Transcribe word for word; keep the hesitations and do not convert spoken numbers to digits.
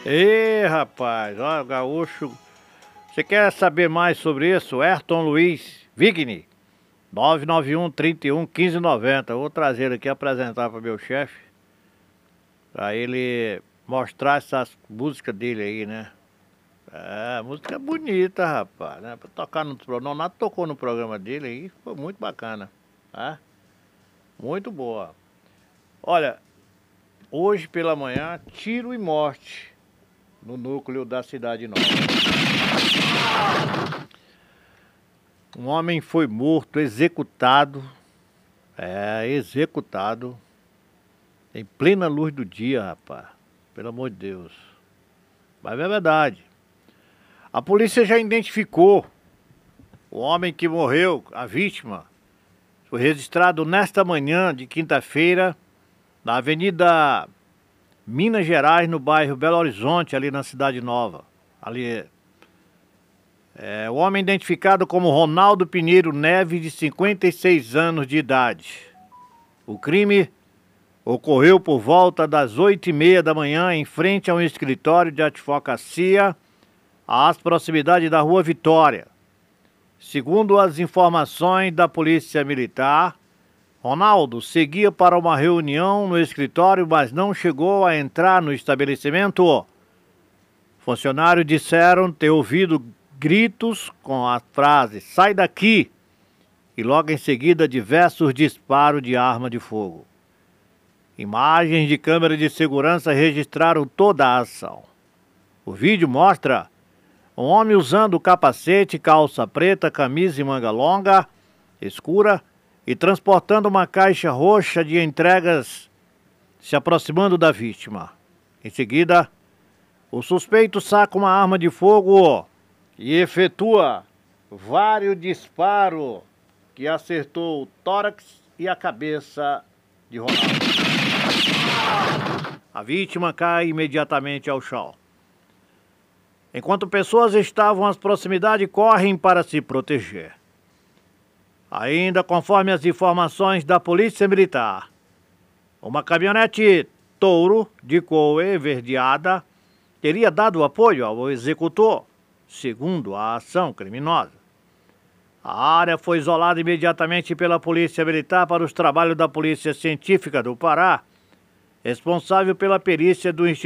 Ê, rapaz, olha, gaúcho. Você quer saber mais sobre isso? Ayrton Luiz Vigni, nove nove um, trinta e um, quinze, noventa. Vou trazer ele aqui apresentar para meu chefe, para ele mostrar essas músicas dele aí, né? É, música bonita, rapaz, né? Pra tocar no programa, nada tocou no programa dele aí, foi muito bacana, tá? Muito boa. Olha, hoje pela manhã, tiro e morte no núcleo da cidade nova. Um homem foi morto, executado, é, executado, em plena luz do dia, rapaz. Pelo amor de Deus. Mas é verdade. A polícia já identificou o homem que morreu, a vítima. Foi registrado nesta manhã de quinta-feira, na Avenida Minas Gerais, no bairro Belo Horizonte, ali na Cidade Nova. Ali é, o homem identificado como Ronaldo Pinheiro Neves, de cinquenta e seis anos de idade. O crime ocorreu por volta das oito e meia da manhã, em frente a um escritório de advocacia, às proximidades da Rua Vitória. Segundo as informações da Polícia Militar, Ronaldo seguia para uma reunião no escritório, mas não chegou a entrar no estabelecimento. Funcionários disseram ter ouvido gritos com a frase "sai daqui" e logo em seguida diversos disparos de arma de fogo. Imagens de câmera de segurança registraram toda a ação. O vídeo mostra um homem usando capacete, calça preta, camisa e manga longa, escura, e transportando uma caixa roxa de entregas, se aproximando da vítima. Em seguida, o suspeito saca uma arma de fogo e efetua vários disparos que acertou o tórax e a cabeça de Ronaldo. A vítima cai imediatamente ao chão. Enquanto pessoas estavam às proximidades, correm para se proteger. Ainda conforme as informações da Polícia Militar, uma caminhonete Touro de cor esverdeada teria dado apoio ao executor, segundo a ação criminosa. A área foi isolada imediatamente pela Polícia Militar para os trabalhos da Polícia Científica do Pará, responsável pela perícia do Instituto